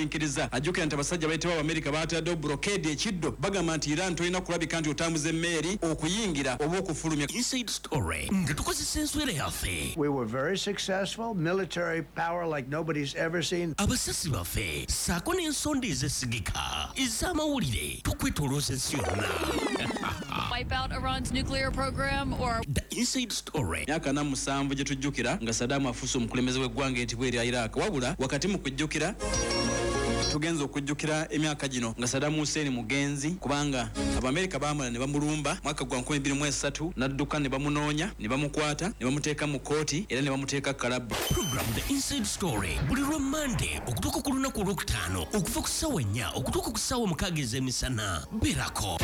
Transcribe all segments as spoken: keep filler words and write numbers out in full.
yabagumiikiriza ajjukira nti abasajja bayitibwa Amerika baataddewo blockade ekiddo bagamba nti Iran tolina kulabika nti otambuza emmeeri okuyingira oba okufulumya. Inside story nga tukozesa enswera yaffe. We were very successful, military power like nobody's ever seen. Abasasi baffe saako n'ensonda ezesigika ez'amawulire tukwetolooza ensi yonna. Wipe out Iran's nuclear program or The Inside Story. Myaka na musanvu gye tujjukira nga Saddam afuuse omukulembeze w'eggwanga entibwe erya Iraq wabula wakati mu kujjukira tugenza okujjukira emyaka gino nga Saddam Hussein mugenzi kubanga Abamerika baamala ne bamulumba mwaka gwa nkumi bbiri mu esatu n'adduka ne bamunoonya ne bamukwata ne bamuteeka mu kooti era ne bamuteeka kalabu. Program The Inside Story buli lwa Monday okutuuka ku lunaku olwokutaano okuva ku ssaawa ennya okutuuka ku ssaawa mukaaga ez'emisana. Berako.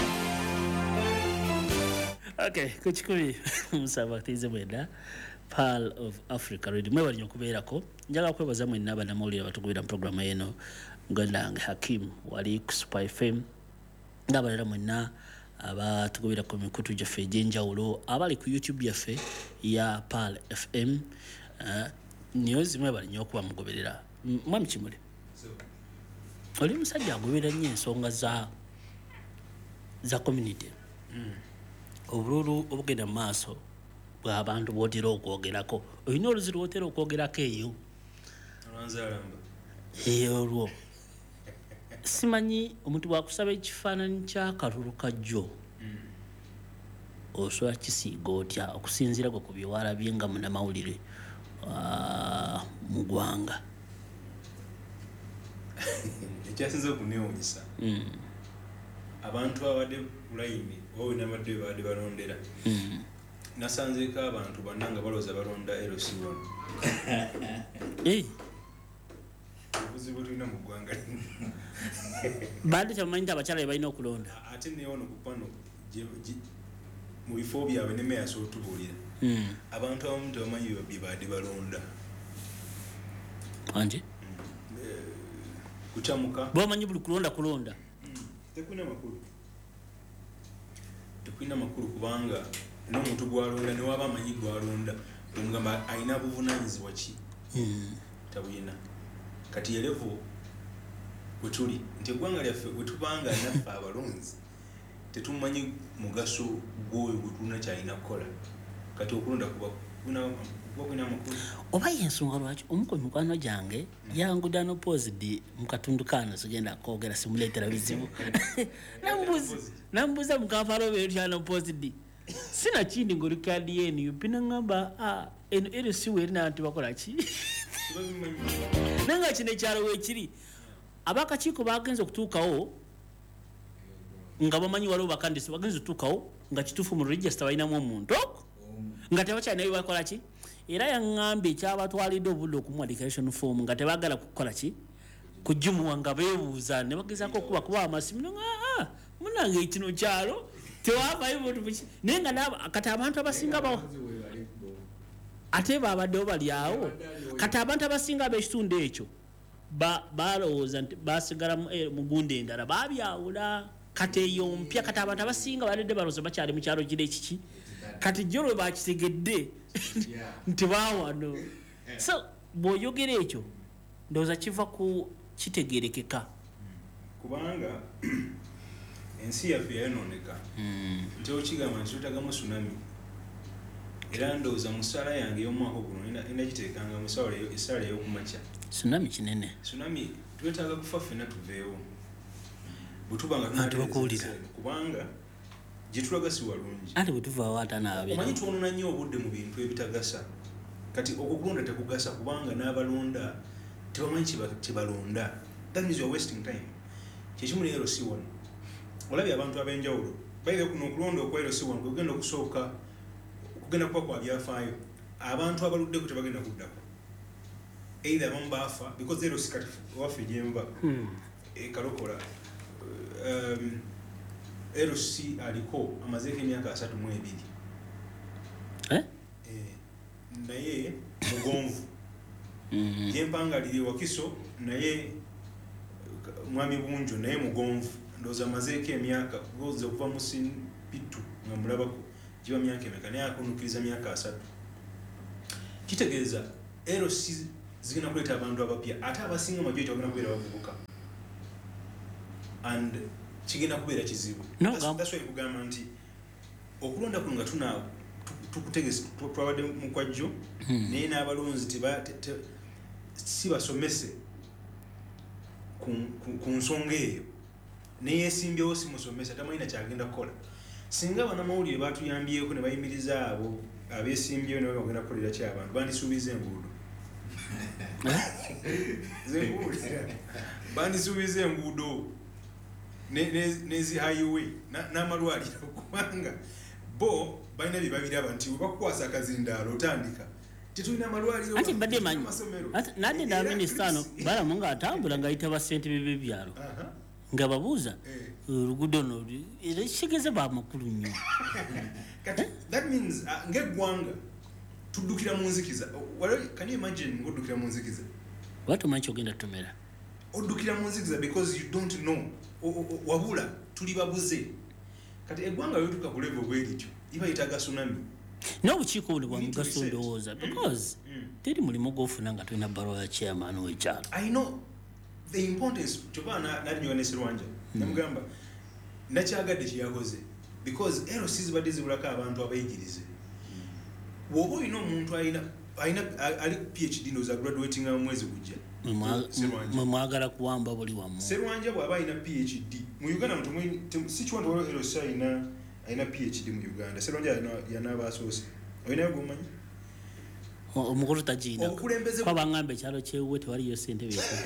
Okay, kuchikuri musaba tize mwenda Pearl of Africa Radio mwe bali nkubeerako njagala kwebaza mwenna banamawulire batugubira mu programu eno Ngandanga Hakim wali ku Super F M ndabalera mwenna abatugubira ku mikutu gyaffe egy'enjawulo abali ku YouTube yaffe ya Pearl F M uh, news mwe bali nnyo okuba mugoberera mwami Kimule oli musajja agoberera nnyo ensonga za za community mm. Obululu obugenda mu maaso bw'abantu bw'otera okwogerako olina oluziro otera okwogerako eyo olwanzalamba eyo olwo simanyi omuntu bwakusaba ekifaananyi ky'akalulu kajjo mm. osobola kisiiga otya okusinziira gwe ku byewalabye nga munnamawulire uh, mu ggwanga ekyasinze okuneewuunyisa mm. abantu abadde bulayini wowe nabadde badde balondera mm. nasanzeeko abantu bonna nga balowooza balonda L C one eh obuzibu tulina mu ggwanga badde tamanyi nti abakyala balina okulonda ate neyo ono ku pano mu bifo byabwe ne meya asobotubuulira mm. abantu abamu tebamanyi bye badde balonda anje mm. e, kucamuka bwamanyi buli kulonda kulonda mm. tekulina makulu tekulina makulu kubanga n'omuntu gwalonda newaba amanyi gwalonda omugamba alina buvunaanyizibwa ki mm. tabulina kati elevo wetuli nti eggwanga lyaffe wetubanga naffe abalonzi tetumanyi mugaso gwoyo gwetulina kyalina kukola kati okulonda kuba kulina amakulu oba yensonga lwaki omuko mikwano gyange yanguda n'opposed mu katundu kano sogenda kwogera simuleetera bizibu nambuuza mukampala obeero tyana opposed sina kindi ng'oli kadi yenu yupi nangamba ah eno ero si weerina nti bakola ki naye nga kino ekyalo weekiri abakakiiko bagenza okutuukawo nga bamanyi waliwo bakandisi bagenza okutuukawo nga kituufu mu register balinamu omuntu nga tebakyalinayo bakola ki era yaŋŋambye ekyabatwalidde obudde okumuwa declaration form nga tebaagala kukola ki kujjumuwa nga beebuuza ne bagezaako okuba kuba amasimu nga aa munange kino kyalo tewavayo buntu buki naye nga kati abantu abasinga bawo ate babaddewo bali awo kati abantu abasinga ab'ekitundu ekyo balowooza nti basigala mu gunda endala babyawula kati eyo mpya kati abantu abasinga baledde balowooza bakyali mu kyalo kiri ekiki kati jjo lwe bakitegedde nti baawano so bw'oyogera ekyo ndowooza kiva ku kitegeerekeka kubanga ensi yaffe yayonooneka nti okigamba nti tutagamu tsunami era ndowooza mu ssaala yange ey'omwaka guno endagiteekanga mu essaala ey'okumakya tsunami kinene tsunami twetaaga kufa ffenna tuveewo bwe tuba nga tubakuwulira kubanga gye tulaga si walungi ate bwe tuvaawo atanaabira omanyi twonona nnyo obudde mu bintu ebitagasa kati okukulonda tekugasa kubanga n'abalonda tebamanyi kyebalonda that means you're wasting time kyekimu ne L C one olabye abantu ab'enjawulo bayire kuno okulonda okwa L C one kugenda okusooka kugenda kuba kwa byafaayo abantu abaluddeko tebagenda kuddako either abamu baafa because L C kati waffe gyemba ekalokola um, L C aliko amazeeko emyaka asatu mu ebiri eh? eh, naye mugonvu gyempangalire Wakiso naye mwami Bunjo naye mugonvu ndowooza amazeeko emyaka goza okuva mu Simpitu nga mulabako giba myaka emeka naye akunukiriza myaka asatu kitegeeza L C zigenda kuleeta abantu abapya ate abasinga majority bagenda kubeera bavubuka and kigenda kubeera kizibu. No, That's, that's why kugamba nti okulonda kuno nga tuna tukutegesa twabadde mu kwajjo naye n'abalonzi teba si basomese ku nsonga eyo naye esimbyewo si musomesa tamanyi na kyagenda kukola singa bannamawulire batuyambyeko ne bayimiriza abo abeesimbyewo ne bagenda kukolera ki abantu bandisuubiza enguudo bandisuubiza enguudo nezi highway n'amalwaliro kubanga bo balina bye babiraba nti webakukwasa akazindaalo otandika tetulina amalwaliro anti badde manyi nadde da minisitano balamu nga atambula ng'ayita basente bebe byalo nga babuuza oluguudo no era kigeze bamakulu nnyo. That means ng'eggwanga tuddukira mu nzikiza. Can you imagine ng'oddukira mu nzikiza? Watumanyi kyogenda tumera oddukira mu nzikiza because you don't know wabula tuli babuze kati eggwanga lyotuka ku level bwerityo iba yitaga tsunami. n'obukiiko buli bwa mugaso ndowooza because teri mulimu gw'ofuna nga tulina bbaluwa ya chairman w'ekyalo. I know the importance kyova nalinyoga ne Sserwanja namugamba nakyagadde kyeyakoze because L C zibadde zibulako abantu abayigirize bw'oba olina omuntu alina ali PhD ndowooza graduating mu mwezi gujja mwe mwagala kuwamba buli wamu. Sserwanja bw'aba alina PhD mu Uganda si kiwantu waliwo L C alina alina PhD mu Uganda. Sserwanja yanaaba asoose olinayo gwomanyi omukulu tagiina kwa bangamba ekyalo kyewuwe tewaliyo ssente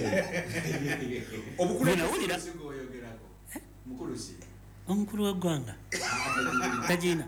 byewulira omukulu w'eggwanga tagiina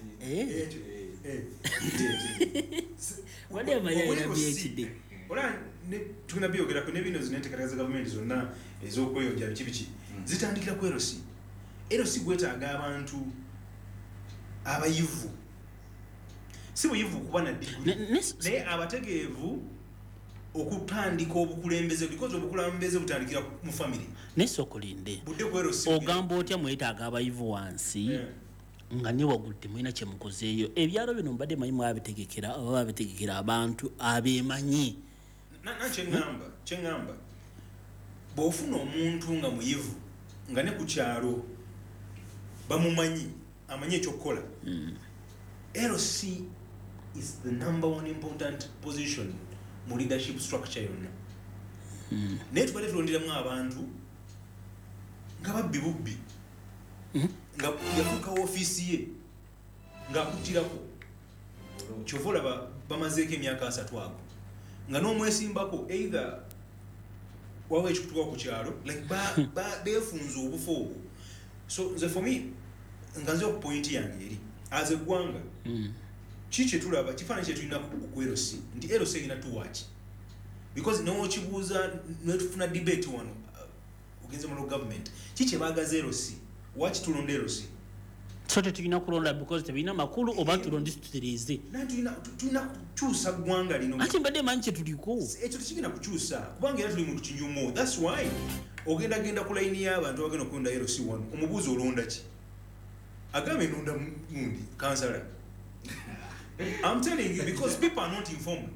wadde amayayira byekidde ola tulina byogerako ne bino zinenteekateeka za gavumenti zonna ez'okweyonja biki biki zitandikira ku L C. L C gwetaaga abantu abayivu si buyivu kuba na diguli naye abategeevu okutandika obukulembeze because obukulembeze butandikira mu family. Nesokolinde ogamba otya mwetaaga abayivu wansi nga ne waggulu temulina kye mukozeeyo. Ebyalo bino mbadde manyi mwabitegekera oba babitegekera abantu abeemanyi. Kyeŋŋamba kyeŋŋamba bw'ofuna omuntu nga muyivu nga ne ku kyalo bamumanyi amanyi ekyokukola. L C is the number one important position mu leadership structure yonna. Naye tubadde tulonderamu abantu nga babbi bubbi nga yafuuka woofiisi ye ng'akuttirako kyova olaba bamazeeko emyaka asatu ago nga n'omwesimbako either wawa ekikutuka ku kyalo like beefunza obufa obwo. So nze for me nga nze ku point yange eri as eggwanga ki kye tulaba kifaananyi kye tulina ku L C nti L C erina tuwaaki because n'okibuuza netufuna debate wano ogenze mu government ki kye baagaza L C waki tulonda L C so tetulina kulonda because tebirina makulu oba tulonda tutereze tulina kukyusa ggwanga lino ati mbadde manyi kye tuliko ekyo tekigenda kukyusa kubanga era tuli muntu kinyumu. That's why ogenda genda ku layini y'abantu bagenda okulonda L C wano omubuuzi olonda ki agambe nonda mundi kansala. I'm telling you because people are not informed.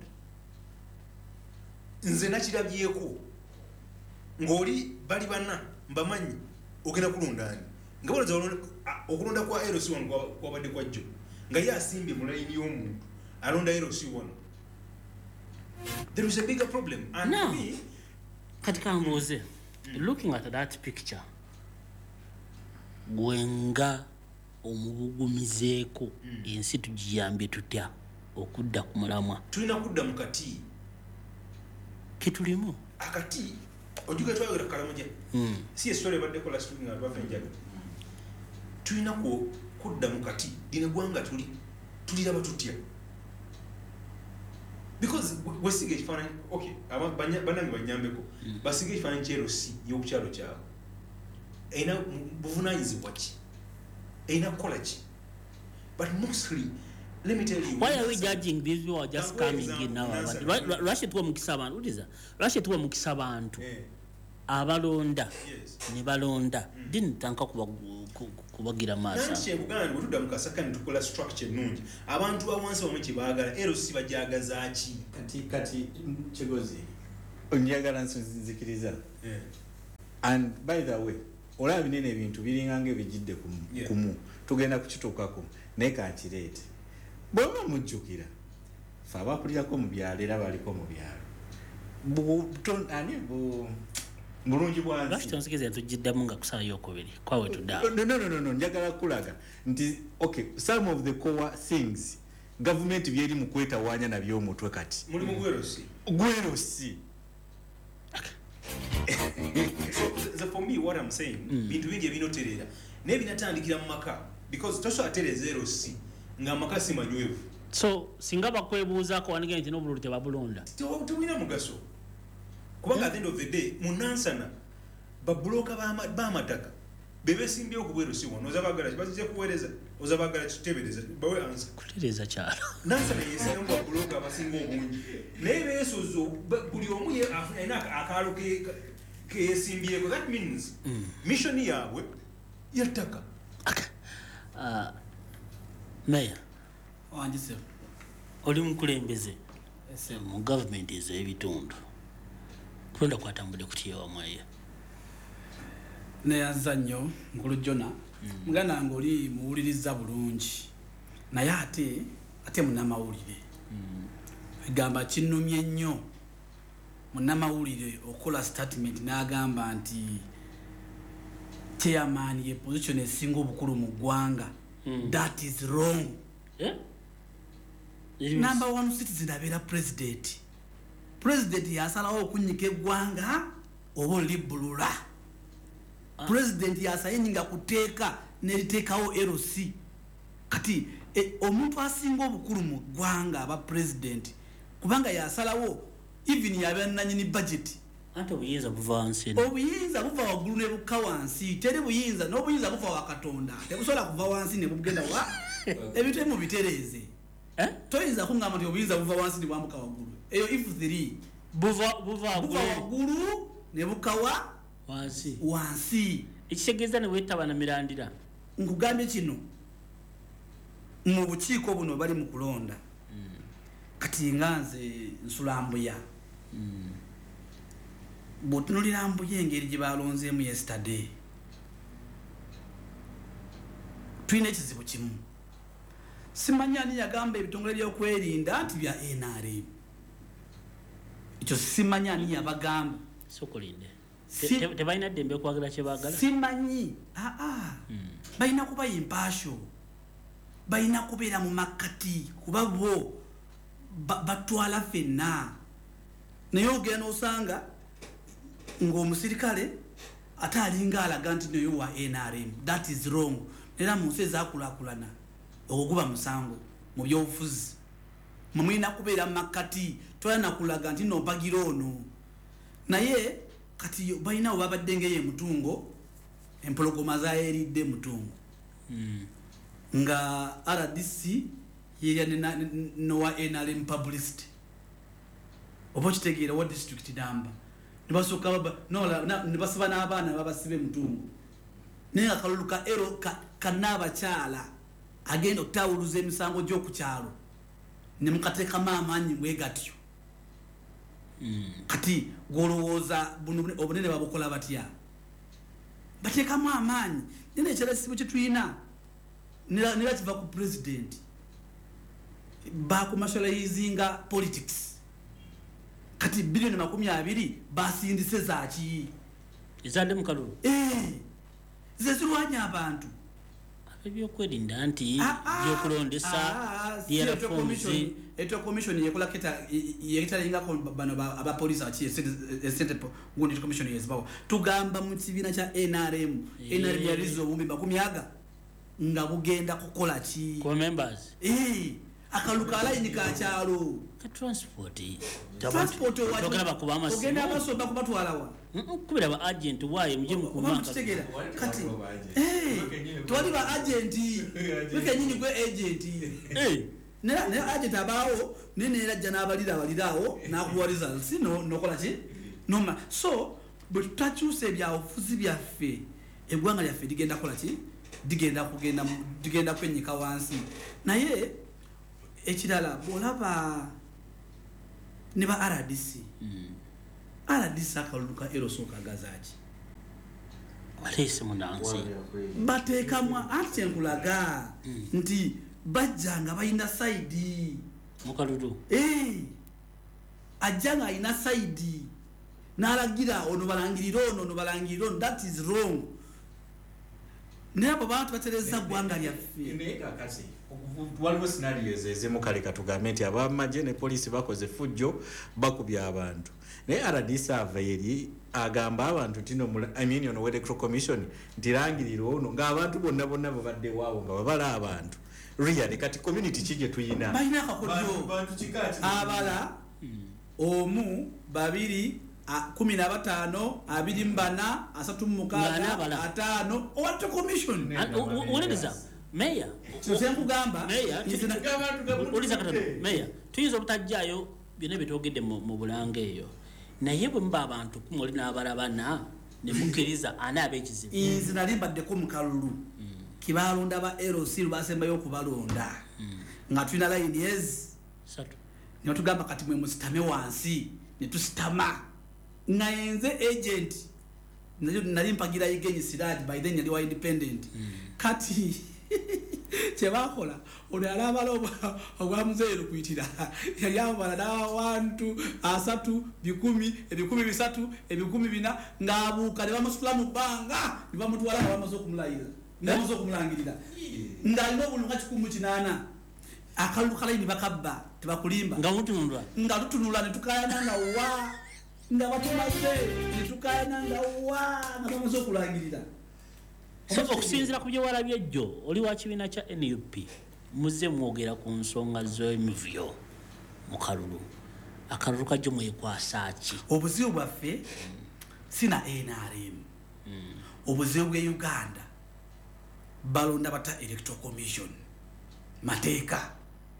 Nze nakirabyeko ng'oli bali bana mbamanyi ogenda kulonda ani nga boloza okulonda kwa L C wano kwabadde kwajjo nga ye asimbye mu layini y'omuntu alonda L C wano. There is a bigger problem and no. me kati kambuuze looking at that picture gwenga omubugumizeeko ensi tugiyambye tutya okudda ku mulamwa. Tulina kudda mu kati ketulimu akati ojuga twayogera Karamoja si esitole ebadde last week nga bafa enjaga. Tulina kudda mu kati lino eggwanga tuli tuliraba tutya because wesiga ekifaananyi okay bannange banyambeko basiga ekifaananyi kya L C y'okukyalo kyabwe erina buvunaanyizibwa ki erina kukola ki but mostly let me tell you why are we judging these people are just coming in now lwaki tuwa mukisa abantu uliza lwaki tuwa mukisa abantu abalonda ne balonda dinitanka kubagira maaso nanti kyebuganda bwe tudda mu kasakani tukola structure ennungi abantu bawansi bamwe kye baagala L C bajagaza ki kati kati Kigozi onjagala nzikiriza and by the way olaba binene ebintu biringa ng'ebijjidde kumu, Yeah. kumu tugenda kukituukako naye kankireete bw'oba mujjukira fe abakulirako mu byalo era baliko mu byalo Bu- to- ani bu- bulungi bwansi lwaki tonsikiza tujjiddamu nga kusala yokubiri kwawe tudda no, no, no, no, no. njagala kulaga nti okay some of the core things government byeri mu kwetawaanya nabyo omutwe kati mulimu gwerosi gwerosi so the, for me what I'm saying bintu bingi ebinoterera naye binatandikira mu maka because tosobola tereza erosi ng'amaka si manywevu so singa bakwebuuzaako wanigee nti n'obululu tebabulonda Tewa- tewulina mugaso kubanga at the end of the day munansana babuloka b'ama- b'amataka bebesimbyewo ku bwerosi wano oza bagala bazija kuweereza oza bagala kitebereza bawe ansa kutereeza kyalo nansana yesingamu babuloka abasinga obungi naye beesozo ba- buli omu ye- af- alina aka- akaalo ke- ka- keyesimbyeko that means mission yaabwe yattaka uh, meya wanjise oli mukulembeze mu gavumenti ez'ebitundu kulonda kwatambudde kutya wamweyo neyanza nnyo nkulu jona muganda nga oli muwuliriza bulungi naye ate ate munnamawulire egamba kinnumye nnyo munnamawulire okukola statement n'agamba nti chairman ye position esinga obukulu mu ggwanga that is wrong Eh? number one citizen abeera president president yasalawo okunyika eggwanga oba olibbulula president yasayininga kuteeka neriteekawo L C kati e, omuntu asinga obukulu mu ggwanga aba president kubanga yasalawo even yabeera nanyini budget anti obuyinza buva wansi obuyinza buva waggulu ne bukka wansi teri buyinza n'obuyinza buva wa katonda tebusobola kuva wansi ne bugenda wa ebintu ebimu bitereeze Eh? toyinza kuŋŋamba nti obuyinza buva wansi ne bwambuka waggulu eyo if three buva buva buva waggulu ne bukawa wansi wansi ekitegeeza ne weetaba na mirandira nkugambye kino mu bukiiko buno bali mu kulonda kati nga nze nsulambuya bw'otunulira mbuya engeri gye balonzeemu yesterday tulina ekizibu kimu simanyi ani yagamba ebitongole by'okwerinda nti bya N R M ekyo simanyi ani yabagamba sokolinde Si- tebalina ddembe okwagala kye baagala simanyi aa balina kuba impasho balina kubeera mu makkati kuba bo ba- batwala ffenna naye ogenda osanga ng'omusirikale ate alinga alaga nti naye wa N R M that is wrong era mu nsi ezakulakulana okukuba musango mu byobufuzi mwemulina kubeera mu makkati tolina kulaga nti nompagira ono naye kati balina webabadde ngeye mutungo empologoma zayeridde mutungo nga R D C yerya nowa N R M publicity oba kitegeera wa district number nibasooka nibasiba n'abaana babasibe mutungo naye nga kalulu ka ero kanaabakyala agenda okutawuluza emisango gy'okukyalo nemukateekamu amaanyi bwegatyo kati golowooza obunene babukola batya bateekamu amaanyi nina ekyalasibu kyetulina nera kiva ku president bakumationalizinga politics kati bilioni makumi abiri basindise zaki ezadde mu kalulu ze zirwanya abantu ebyokwerinda nti byokulondesa lyerafonzi eto commission yekola keta yekitalingako bano abapolisi aki esente gundi commission yezibawo tugamba mu kibiina kya N R M N R M yalizo obumbi makumi aga nga bugenda kukola ki core members eh akaluka alayini ka kyalo ka transport transport togera bakuba amasimu ogenda abasoba kubatwalawa kubira ba agent waye muje mu kumaka kitegera kati eh twali ba agent weke nyinyi gwe agent eh nera nera agent abawo nene era jana abalira abalirawo nakuwaliza sino nokola ki noma so but tachuse bya ofuzi byaffe egwanga lyaffe digenda kola ki digenda kugenda digenda kwenyika wansi naye ekirala bolaba ne ba R D C R D C akaluka eroso kagazaki walese munansi bateekamu ati kyenkulaga nti bajja nga balina saidi mukalulu eh ajja nga alina saidi n'alagira ono balangirira ono ono balangirira ono. That is wrong. Naye abo bantu batereza ggwanga lyaffe. Waliwo scenarios ezimu kale katugambe nti abamagye ne poliisi bakoze fujjo bakubya abantu naye R D survey eri agamba abantu tino I mean ono electoral commission ntirangirira ono ng'abantu bonna bonna babadde waawo nga babala abantu really kati community kije tuyina balina akakodyo abala omu babiri kumi na batano abiri mbana asatu mukaaga atano owato commission oleleza meya tuzenkugamba meya uliza katano meya tuyinza obutajjayo byonna byetwogedde mu bulanga eyo naye bwe muba abantu kumuli n'abalabana ne mukkiriza ani ab'ekizibu nze nali mbaddeko mu kalulu kibalonda ba L C basembayo okubalonda nga tulina layini ezi ne tugamba kati mwe musitame wansi ne tusitama nga yenze agent nali mpagira yigenyi siradi by then yali wa independent kati kyebakola ono alabala obwamuzeero kuyitira yali abala n'abantu asatu bikumi ebikumi bisatu ebikumi bina ng'abuuka ne bamusitula mu bbanga ne bamutwala nga bamaze okumulayira namaze okumulangirira ng'alina obulunga kikumu kinaana akalulu kalayini bakabba tebakulimba nga lutunulwa nga lutunula ne tukayana nga wa nga batumaze ne tukayana nga wa nga bamaze okulangirira. So okusinziira ku bye walabye jjo oli wa kibiina kya N U P muze mwogera ku nsonga z'emivyo mu kalulu akalulu kajjo mwekwasa ki obuzibu bwaffe sina N R M obuzibu bwe Uganda balonda bata electoral commission mateeka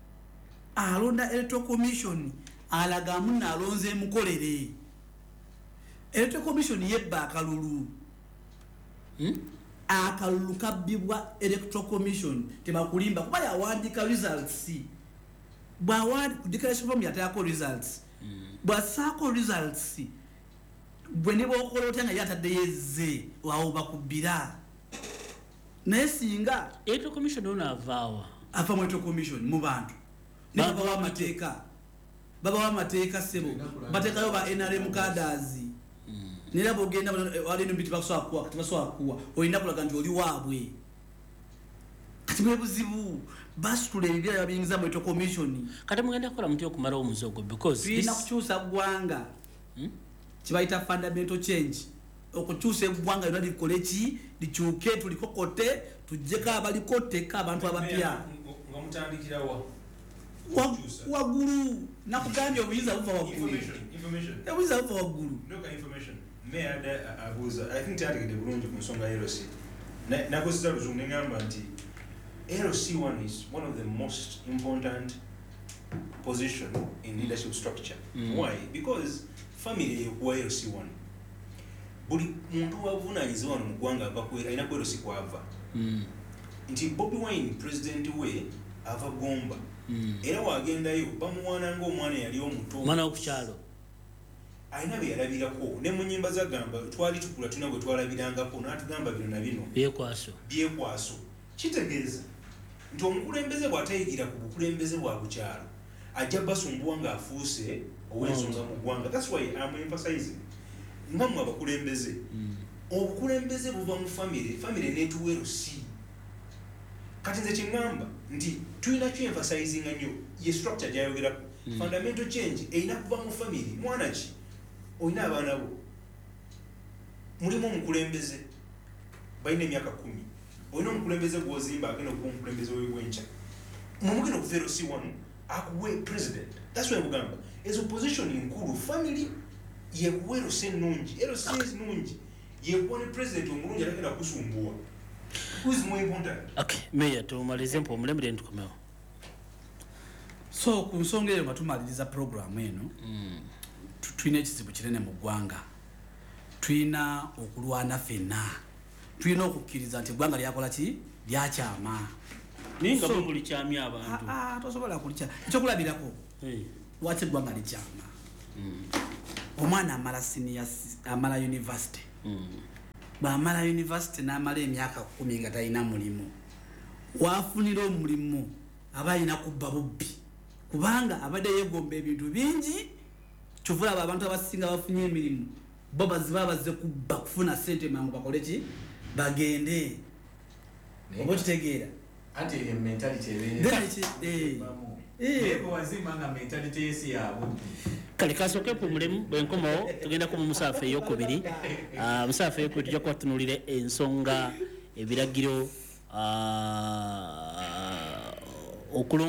alonda electoral commission alaga munna alonze mukolere electoral commission yebba akalulu hmm? akalulu kabbibwa electoral commission tebakulimba kuba yawandika results bwawandi ku declaration form yatayako results bwasaako results bwe ne bwokola otya nga yatadde yezze wawo bakubbira naye singa electoral commission ono avaawa ava mu electoral commission mu bantu ne babawa amateeka babawa amateeka sebo bateekayo ba N R M cadres nera bogenda wali no biti bakuswa kuwa kati baswa kuwa oyina kulaga nti oli waabwe kati mwe buzibu basitule ebibya yabingiza mu electoral commission kati mugenda kola mutyo kumara omuzogo because bina kukyusa gwanga hmm? Kibaita fundamental change okukyusa eggwanga lyonna likole ki likyuke tulikokote tujjeko abalikoteka abantu abapya nga mutandikirawa waggulu nakugambye obuyinza buva waggulu obuyinza buva waggulu Mayor abuza I think tandikide bulungi ku nsonga ya L C nakozesa luzungu nengamba nti L C one is one of the most important position in leadership structure. Mm. Why? Because family ekuwa L C one buli muntu wavunanyizibwa wano mu ggwanga ava alina ku L C kwava nti Bobi Wine president we ava Gomba era wagendayo bamuwaana ng'omwana yali omuto mwana w'okukyalo ayina bye yalabirako ne mu nnyimba zagamba twali tukula tulina bwe twalabirangako n'atugamba bino na bino byekwaso byekwaso kitegeeza nti omukulembeze bw'atayigira ku bukulembeze bwa bukyalo ajja basumbuwa ng'afuuse ow'ensonga mu ggwanga. That's why I'm emphasizing nga mmwe abakulembeze obukulembeze buva mu family family neetuwa L C kati nze kyeŋŋamba nti tulina kyeemphasizinga nnyo ye structure gy'ayogerako fundamental change erina kuva mu family. Mwana ki oyina abaana bo mulimu omukulembeze balina emyaka kumi olina omukulembeze gw'ozimba agenda okuba omukulembeze w'ebwenkya mumugenda okuva L C one akuwe president. That's why mugamba ezo position nkulu family yekuwa L C ennungi L C ennungi yekuwa ne president omulungi atagenda kusumbuwa. Who's more important? Okay, Mayor, tumalize mpo mulemere ntukomewo. So ku nsonga eyo nga tumaliriza program eno mm. tulina ekizibu kinene mu ggwanga tulina okulwana ffenna tulina okukkiriza nti eggwanga lyakola ki lyakyama ninga so, buli kyamya abantu ah tosobola kulikya ekyokulabirako hey. Lwaki eggwanga likyama mm. Omwana amala senior amala university mm. bwamala university n'amala emyaka kumi nga talina mulimu wafunira omulimu aba alina kubba bubbi kubanga abadde yegomba ebintu bingi kyovula abo abantu abasinga bafunye emirimu bo baziba bazze kubba kufuna sente mangu bakole ki bagende oba kitegeera anti mentality ebo wazima nga mentality yesi yabo kale kasooke pumulemu bwenkomawo tugenda ku musaafu eyokubiri musaafu eyokubiri tujja kuba tunuulira ensonga ebiragiro okulongoosebwa